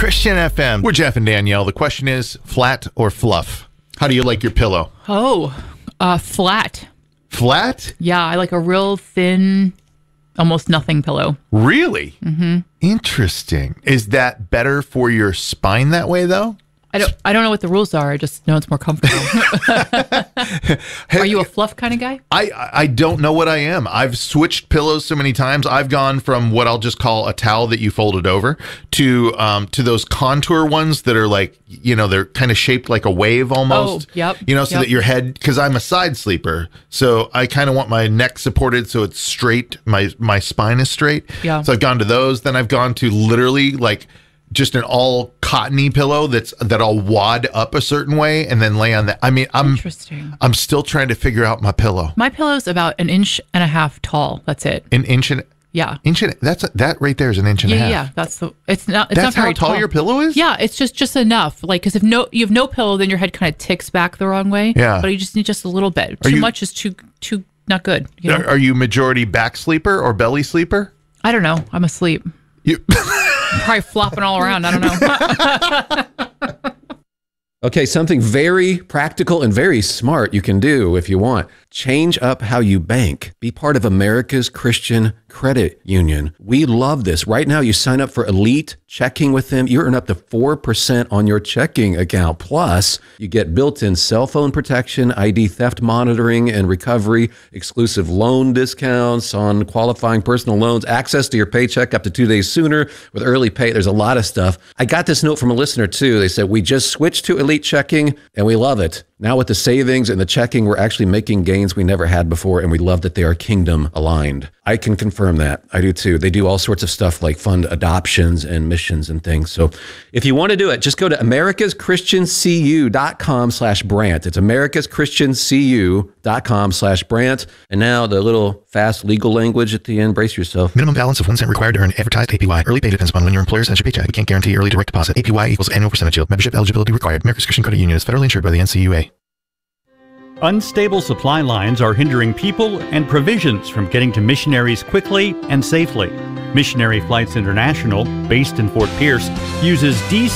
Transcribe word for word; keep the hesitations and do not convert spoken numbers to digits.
Christian F M. We're Jeff and Danielle. The question is, flat or fluff? How do you like your pillow? Oh, uh, flat. Flat? Yeah, I like a real thin, almost nothing pillow. Really? Mm-hmm. Interesting. Is that better for your spine that way, though? I don't I don't know what the rules are. I just know it's more comfortable. Are you a fluff kind of guy? I, I don't know what I am. I've switched pillows so many times. I've gone from what I'll just call a towel that you folded over to um to those contour ones that are like, you know, they're kind of shaped like a wave almost. Oh, yep. You know, so yep. that your head, because I'm a side sleeper, so I kind of want my neck supported so it's straight. My my spine is straight. Yeah. So I've gone to those. Then I've gone to literally like just an all cottony pillow that's that I'll wad up a certain way and then lay on that. I mean, I'm Interesting. I'm still trying to figure out my pillow. My pillow's about an inch and a half tall. That's it. An inch and Yeah. inch and that's that right there is an inch and Yeah, a half. yeah. That's the. It's not. It's That's not how very tall, your pillow is. Yeah, it's just just enough. Like, because if no, you have no pillow, then your head kind of ticks back the wrong way. Yeah. But you just need just a little bit. Are Too you- much is too too not good. You know? Are, are you majority back sleeper or belly sleeper? I don't know. I'm asleep. You. I'm probably flopping all around. I don't know. Okay, something very practical and very smart you can do if you want. Change up how you bank. Be part of America's Christian Credit Union. We love this. Right now, you sign up for Elite Checking with them. You earn up to four percent on your checking account. Plus, you get built-in cell phone protection, I D theft monitoring and recovery, exclusive loan discounts on qualifying personal loans, access to your paycheck up to two days sooner with early pay. There's a lot of stuff. I got this note from a listener, too. They said, we just switched to Elite Checking, and we love it. Now with the savings and the checking, we're actually making gains we never had before, and we love that they are kingdom aligned. I can confirm that. I do too. They do all sorts of stuff like fund adoptions and missions and things. So if you want to do it, just go to americaschristiancu.com slash Brant. It's americaschristiancu.com slash Brant. And now the little fast legal language at the end. Brace yourself. Minimum balance of one cent required to earn advertised A P Y. Early pay depends upon when your employer sends your paycheck. We can't guarantee early direct deposit. A P Y equals annual percentage yield. Membership eligibility required. America's Christian Credit Union is federally insured by the N C U A. Unstable supply lines are hindering people and provisions from getting to missionaries quickly and safely. Missionary Flights International, based in Fort Pierce, uses D